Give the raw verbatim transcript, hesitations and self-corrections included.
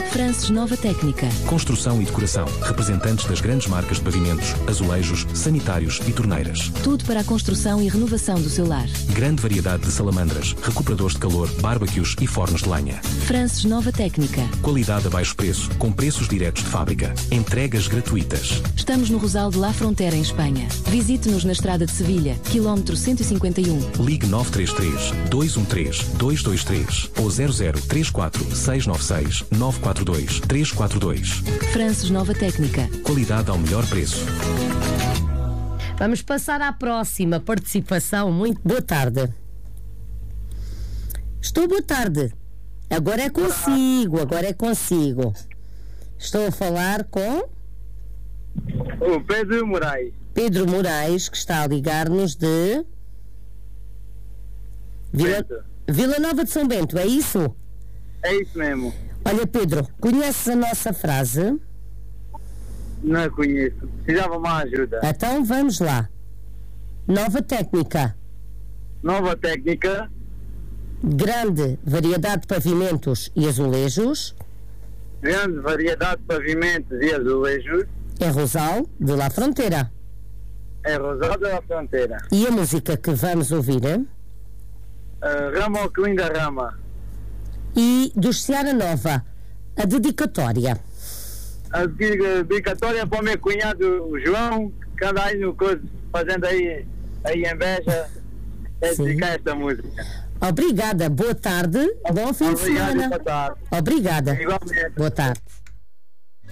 Frances Nova Técnica. Construção e decoração. Representantes das grandes marcas de pavimentos, azulejos, sanitários e torneiras. Tudo para a construção e renovação do seu lar. Grande variedade de salamandras, recuperadores de calor, barbecues e fornos de lenha. Frances Nova Técnica. Qualidade a baixo preço, com preços diretos de fábrica. Entregas gratuitas. Estamos no Rosal de La Frontera, em Espanha. Visite-nos na estrada de Sevilha, quilómetro cento e cinquenta e um. Ligue nove três três, dois um três, dois dois três ou zero zero três quatro, seis nove seis, nove quatro dois, três quatro dois. Frances Nova Técnica. Qualidade ao melhor preço. Vamos passar à próxima participação. Muito boa tarde. Estou boa tarde. Agora é consigo, agora é consigo. Estou a falar com o Pedro Moraes. Pedro Moraes, que está a ligar-nos de Vila, Vila Nova de São Bento, é isso? É isso mesmo. Olha, Pedro, conheces a nossa frase? Não conheço. Precisava uma ajuda. Então vamos lá. Nova técnica. Nova técnica. Grande variedade de pavimentos e azulejos. Grande variedade de pavimentos e azulejos. É Rosal de La Frontera. É Rosal de La Frontera. E a música que vamos ouvir é? Uh, Rama ao que linda rama. E do Seara Nova, a dedicatória. A dedicatória para o meu cunhado o João, que anda aí no coisa, fazendo aí, aí em Beja, é dedicar esta música. Obrigada, boa tarde, bom fim de semana. Boa tarde. Obrigada. Igualmente. Boa tarde.